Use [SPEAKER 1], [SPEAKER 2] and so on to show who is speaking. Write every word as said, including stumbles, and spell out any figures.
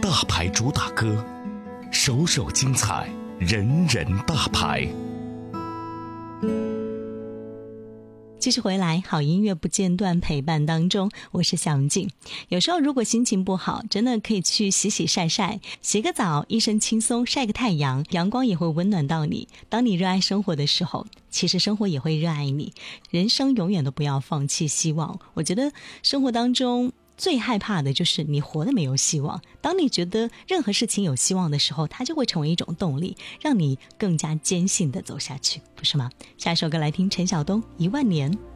[SPEAKER 1] 大牌主打歌，首首精彩，人人大牌。
[SPEAKER 2] 继续回来，好音乐不间断陪伴当中，我是小文静。有时候如果心情不好，真的可以去洗洗晒晒，洗个澡，一身轻松，晒个太阳，阳光也会温暖到你。当你热爱生活的时候，其实生活也会热爱你。人生永远都不要放弃希望。我觉得生活当中最害怕的就是你活得没有希望。当你觉得任何事情有希望的时候，它就会成为一种动力，让你更加坚信地走下去，不是吗？下一首歌来听陈晓东《一万年》。